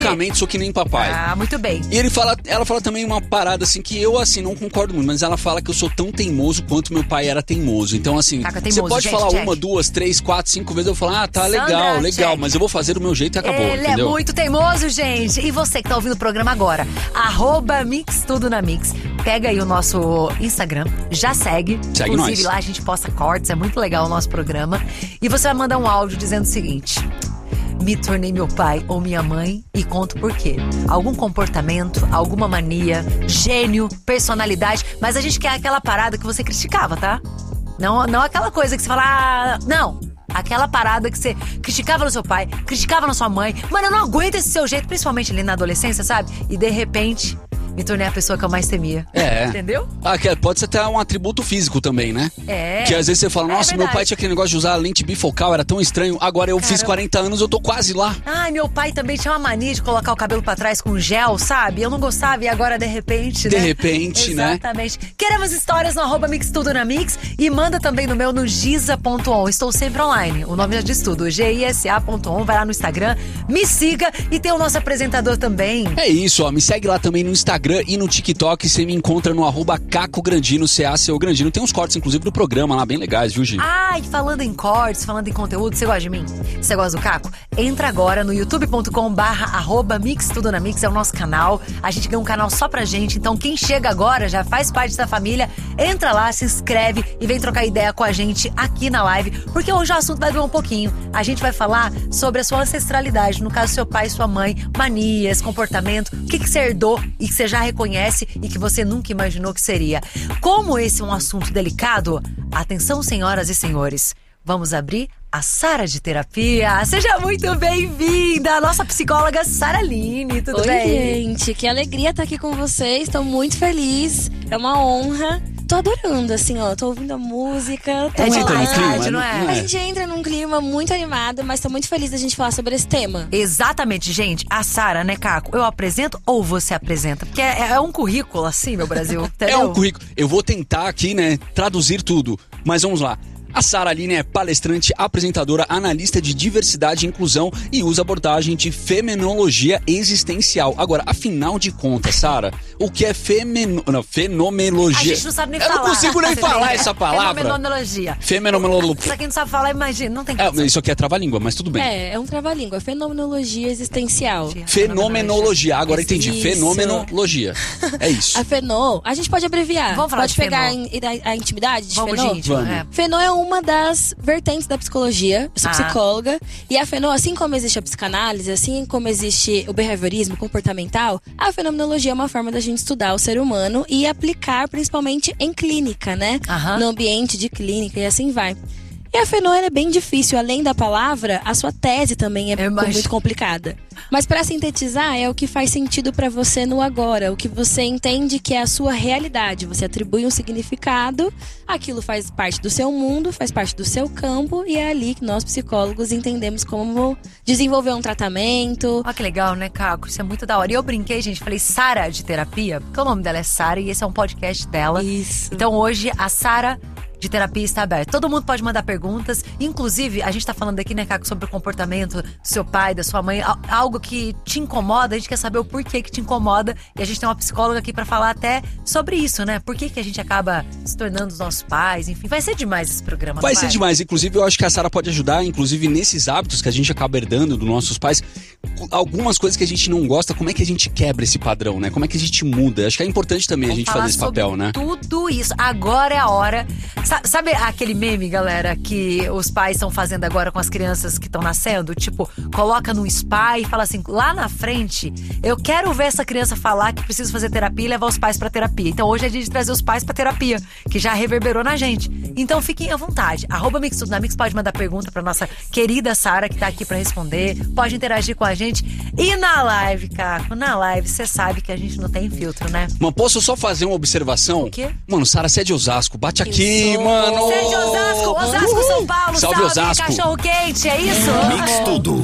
loucamente sou que nem papai. Ah, muito bem. E ela fala também uma parada assim que eu assim não concordo muito, mas ela fala que eu sou tão teimoso quanto meu pai era teimoso. Então assim, teimoso, você pode gente, falar check. 1, 2, 3, 4, 5 vezes, eu falo, tá Sandra, legal, check. mas eu vou fazer do meu jeito e acabou, Ele entendeu? é muito teimoso, gente. E você que tá ouvindo o programa agora, @mixtudonamix. Pega aí o nosso Instagram, já segue. Segue Inclusive nós. lá a gente posta cortes, é muito legal o nosso programa. E você vai mandar um áudio dizendo o seguinte: me tornei meu pai ou minha mãe e conto por quê. Algum comportamento, alguma mania, gênio, personalidade. Mas a gente quer aquela parada que você criticava, tá? Não aquela coisa que você fala, não. Aquela parada que você criticava no seu pai, criticava na sua mãe. Mano, eu não aguento esse seu jeito, principalmente ali na adolescência, sabe? E de repente, me tornei a pessoa que eu mais temia. Entendeu? Pode ser até um atributo físico também, né? Que às vezes você fala, nossa, meu pai tinha aquele negócio de usar lente bifocal, era tão estranho. Agora eu fiz 40 anos, eu tô quase lá. Ai, meu pai também tinha uma mania de colocar o cabelo pra trás com gel, sabe? Eu não gostava e agora de repente, De repente, né? Exatamente. Queremos histórias no @mixtudonamix e manda também no meu no giza.on. Estou sempre online. O nome já diz tudo. GISA.on. Vai lá no Instagram, me siga e tem o nosso apresentador também. É isso, ó. Me segue lá também no Instagram e no TikTok. Você me encontra no @CacoGrandino, CACO Grandino. Tem uns cortes, inclusive, do programa lá, bem legais, viu, Gi? E falando em cortes, falando em conteúdo, você gosta de mim? Você gosta do Caco? Entra agora no youtube.com/mixtudonamix, é o nosso canal. A gente ganhou um canal só pra gente, então quem chega agora já faz parte da família. Entra lá, se inscreve e vem trocar ideia com a gente aqui na live, porque hoje o assunto vai durar um pouquinho. A gente vai falar sobre a sua ancestralidade, no caso seu pai e sua mãe, manias, comportamento, o que você herdou e que você já reconhece e que você nunca imaginou que seria. Como esse é um assunto delicado, atenção, senhoras e senhores, vamos abrir a Sara de Terapia. Seja muito bem-vinda, a nossa psicóloga Saraline, tudo bem? Oi, gente, que alegria estar aqui com vocês, tô muito feliz, é uma honra. Tô adorando, assim, ó, tô ouvindo a música. É de entra no clima, verdade, não é? não é? A gente entra num clima muito animado, mas tô muito feliz da gente falar sobre esse tema. Exatamente, gente. A Sara, né, Caco? Eu apresento ou você apresenta? Porque é um currículo, assim, meu Brasil. Entendeu? É um currículo. Eu vou tentar aqui, né, traduzir tudo. Mas vamos lá. A Saraline é palestrante, apresentadora, analista de diversidade e inclusão e usa abordagem de fenomenologia existencial. Agora, afinal de contas, Sara, o que é fenomenologia? A gente não sabe nem Eu falar. não consigo nem falar essa palavra. Fenomenologia. Fenomenologia. Pra quem não sabe falar, imagina, não tem como. Isso aqui é trava-língua, mas tudo bem. É um trava-língua, fenomenologia existencial. Fenomenologia, agora entendi. Isso. Fenomenologia. É isso. A Fenô, a gente pode abreviar. Vamos falar pode de pegar Fenô. a intimidade de Vamos, Fenô? gente. Vamos. Fenô é uma das vertentes da psicologia, eu sou psicóloga, e a Fenô, assim como existe a psicanálise, assim como existe o behaviorismo comportamental, a fenomenologia é uma forma da gente estudar o ser humano e aplicar principalmente em clínica, né? No ambiente de clínica e assim vai. E a Fenô é bem difícil, além da palavra, a sua tese também é muito complicada. Mas para sintetizar, é o que faz sentido para você no agora, o que você entende que é a sua realidade. Você atribui um significado, aquilo faz parte do seu mundo, faz parte do seu campo, e é ali que nós psicólogos entendemos como desenvolver um tratamento. Olha que legal, né, Caco? Isso é muito da hora. E eu brinquei, gente, falei Sara de Terapia, porque o nome dela é Sara e esse é um podcast dela. Isso. Então hoje a Sara de Terapia está aberta. Todo mundo pode mandar perguntas. Inclusive, a gente tá falando aqui, né, Caco, sobre o comportamento do seu pai, da sua mãe. Algo que te incomoda, a gente quer saber o porquê que te incomoda. E a gente tem uma psicóloga aqui pra falar até sobre isso, né? Por que a gente acaba se tornando os nossos pais, enfim. Vai ser demais esse programa, Vai ser demais. Inclusive, eu acho que a Sara pode ajudar, inclusive, nesses hábitos que a gente acaba herdando dos nossos pais. Algumas coisas que a gente não gosta, como é que a gente quebra esse padrão, né? Como é que a gente muda? Acho que é importante também a gente fazer esse papel, né? Tudo isso. Agora é a hora. Sabe aquele meme, galera, que os pais estão fazendo agora com as crianças que estão nascendo? Tipo, coloca num spa e fala assim, lá na frente, eu quero ver essa criança falar que precisa fazer terapia e levar os pais pra terapia. Então hoje é dia de trazer os pais pra terapia, que já reverberou na gente. Então fiquem à vontade. @mixtudonamix pode mandar pergunta pra nossa querida Sara, que tá aqui pra responder. Pode interagir com a gente. E na live, Caco, na live, você sabe que a gente não tem filtro, né? Mano, posso só fazer uma observação? O quê? Mano, Sara, você é de Osasco. Bate aqui, mano. Você é de Osasco, São Paulo, Salve, Osasco. cachorro quente, é isso? Mix Tudo.